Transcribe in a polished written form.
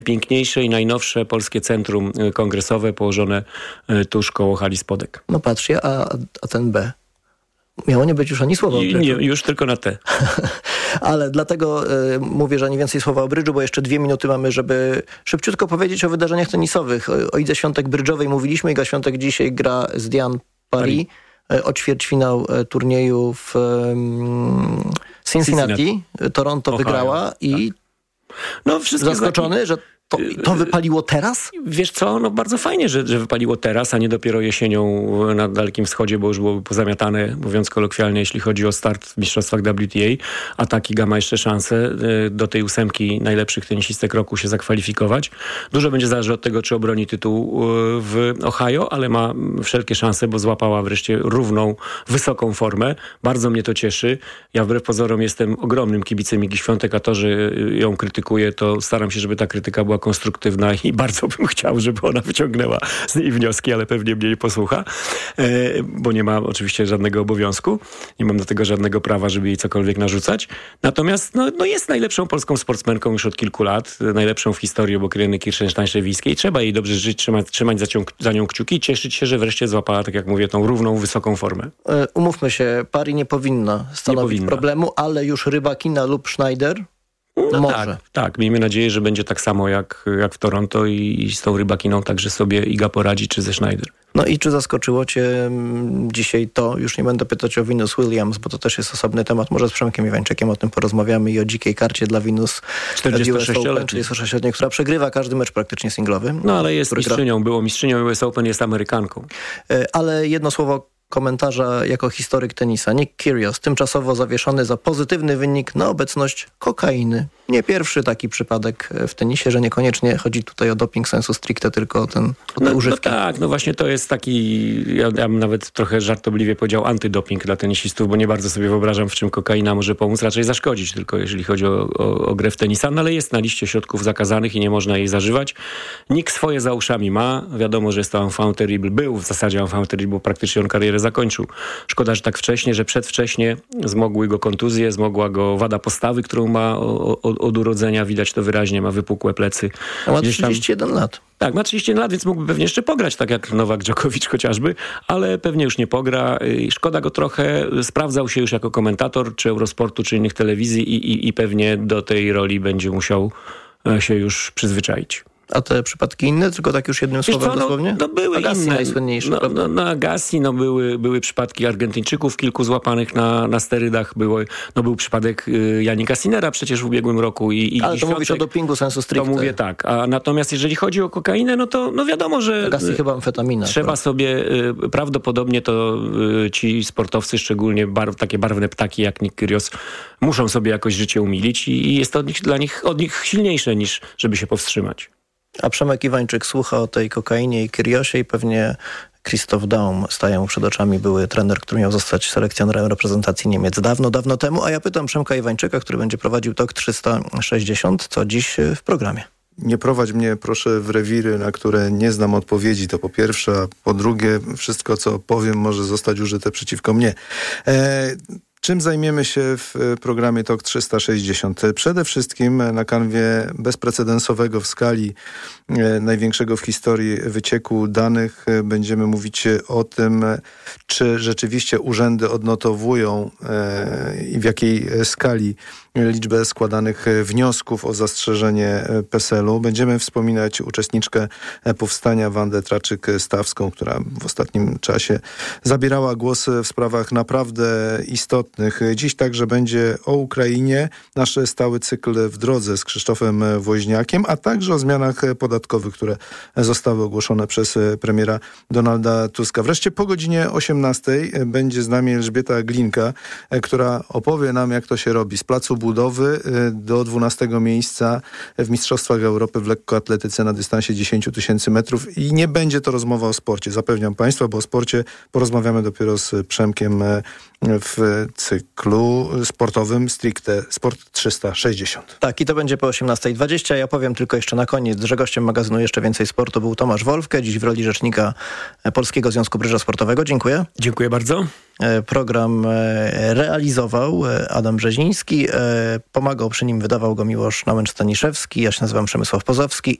Piękniejsze i najnowsze polskie centrum kongresowe położone tuż koło hali Spodek. No patrzcie, a ten B? Miało nie być już ani słowa o brydżu. Nie, już tylko na T. Ale dlatego mówię, że nie więcej słowa o brydżu, bo jeszcze 2 minuty mamy, żeby szybciutko powiedzieć o wydarzeniach tenisowych. O Idze Świątek brydżowej mówiliśmy. Iga Świątek dzisiaj gra z Diane Paris o ćwierćfinał turnieju w Cincinnati. Toronto Ohio, wygrała i zaskoczony, że to wypaliło teraz? Wiesz co, no bardzo fajnie, że wypaliło teraz, a nie dopiero jesienią na Dalekim Wschodzie, bo już byłoby pozamiatane, mówiąc kolokwialnie, jeśli chodzi o start w mistrzostwach WTA, a tak Iga ma jeszcze szansę do tej 8 najlepszych tenisistek roku się zakwalifikować. Dużo będzie zależy od tego, czy obroni tytuł w Ohio, ale ma wszelkie szanse, bo złapała wreszcie równą, wysoką formę. Bardzo mnie to cieszy. Ja wbrew pozorom jestem ogromnym kibicem Igi Świątek, a to, że ją krytykuję, to staram się, żeby ta krytyka była konstruktywna i bardzo bym chciał, żeby ona wyciągnęła z niej wnioski, ale pewnie mnie nie posłucha, bo nie ma oczywiście żadnego obowiązku. Nie mam do tego żadnego prawa, żeby jej cokolwiek narzucać. Natomiast no jest najlepszą polską sportsmenką już od kilku lat. Najlepszą w historii obok Ireny Kirschenstein-Szewińskiej. Trzeba jej dobrze żyć, trzymać za nią kciuki i cieszyć się, że wreszcie złapała, tak jak mówię, tą równą, wysoką formę. Umówmy się, Paris nie powinna stanowić problemu, ale już Rybakina lub Schneider może. Tak. Miejmy nadzieję, że będzie tak samo jak w Toronto i z tą Rybakiną także sobie Iga poradzi, czy ze Schneider. No i czy zaskoczyło cię dzisiaj to, już nie będę pytać o Venus Williams, bo to też jest osobny temat, może z Przemkiem Iwańczykiem o tym porozmawiamy i o dzikiej karcie dla Venus 46-letniej, która przegrywa każdy mecz praktycznie singlowy. No ale jest mistrzynią, było mistrzynią US Open, jest Amerykanką. Ale jedno słowo komentarza jako historyk tenisa. Nick Kyrgios, tymczasowo zawieszony za pozytywny wynik na obecność kokainy. Nie pierwszy taki przypadek w tenisie, że niekoniecznie chodzi tutaj o doping sensu stricte, tylko o te używki. No tak, no właśnie to jest taki, ja bym nawet trochę żartobliwie powiedział antydoping dla tenisistów, bo nie bardzo sobie wyobrażam, w czym kokaina może pomóc, raczej zaszkodzić tylko, jeżeli chodzi o grę w tenisa, no ale jest na liście środków zakazanych i nie można jej zażywać. Nick swoje za uszami ma, wiadomo, że jest to enfant terrible, był w zasadzie enfant terrible, bo praktycznie on karierę zakończył. Szkoda, że tak wcześnie, że przedwcześnie zmogły go kontuzje, zmogła go wada postawy, którą ma od urodzenia, widać to wyraźnie, ma wypukłe plecy. A ma 31 lat. Tak, ma 31 lat, więc mógłby pewnie jeszcze pograć, tak jak Nowak Dżokowicz chociażby, ale pewnie już nie pogra. Szkoda go trochę. Sprawdzał się już jako komentator, czy Eurosportu, czy innych telewizji i pewnie do tej roli będzie musiał się już przyzwyczaić. A te przypadki inne? Tylko tak już jednym słowem dosłownie? No były Agassi inne. najsłynniejszy, prawda? Na Agassi były przypadki Argentyńczyków, kilku złapanych na sterydach. Był przypadek Jannika Sinnera przecież w ubiegłym roku. Ale to mówisz o dopingu sensu stricte. To mówię tak. A natomiast jeżeli chodzi o kokainę, no to wiadomo, że Agassi chyba amfetamina. Trzeba sobie, prawdopodobnie to ci sportowcy, szczególnie takie barwne ptaki jak Nick Kyrgios, muszą sobie jakoś życie umilić i jest to od nich silniejsze niż żeby się powstrzymać. A Przemek Iwańczyk słucha o tej kokainie i Kyrgiosie i pewnie Christoph Daum staje mu przed oczami, były trener, który miał zostać selekcjonerem reprezentacji Niemiec dawno temu. A ja pytam Przemka Iwańczyka, który będzie prowadził TOK 360, co dziś w programie. Nie prowadź mnie proszę w rewiry, na które nie znam odpowiedzi, to po pierwsze, a po drugie wszystko co powiem może zostać użyte przeciwko mnie. Czym zajmiemy się w programie TOK 360? Przede wszystkim na kanwie bezprecedensowego w skali największego w historii wycieku danych będziemy mówić o tym, czy rzeczywiście urzędy odnotowują i w jakiej skali liczbę składanych wniosków o zastrzeżenie PESEL-u. Będziemy wspominać uczestniczkę powstania Wandę Traczyk-Stawską, która w ostatnim czasie zabierała głos w sprawach naprawdę istotnych. Dziś także będzie o Ukrainie, nasz stały cykl w drodze z Krzysztofem Woźniakiem, a także o zmianach podatkowych, które zostały ogłoszone przez premiera Donalda Tuska. Wreszcie po godzinie 18:00 będzie z nami Elżbieta Glinka, która opowie nam, jak to się robi z placu budowy do 12 miejsca w Mistrzostwach Europy w lekkoatletyce na dystansie 10 000 metrów i nie będzie to rozmowa o sporcie, zapewniam Państwa, bo o sporcie porozmawiamy dopiero z Przemkiem w cyklu sportowym stricte Sport 360. Tak, i to będzie po 18:20. Ja powiem tylko jeszcze na koniec, że gościem magazynu Jeszcze Więcej Sportu był Tomasz Wolfke, dziś w roli rzecznika Polskiego Związku Brydża Sportowego. Dziękuję. Dziękuję bardzo. program realizował Adam Brzeziński. Pomagał przy nim, wydawał go Miłosz Nałęcz-Staniszewski. Ja się nazywam Przemysław Pozowski